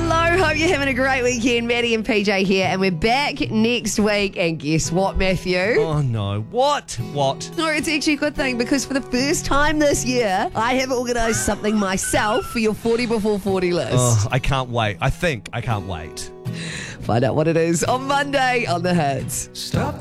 Hello, hope you're having a great weekend. Maddie and PJ here, and we're back next week. And guess what, Matthew? Oh no. What? No, it's actually a good thing because for the first time this year, I have organised something myself for your 40 before 40 list. Oh, I can't wait. I can't wait. Find out what it is on Monday on The Hits. Stop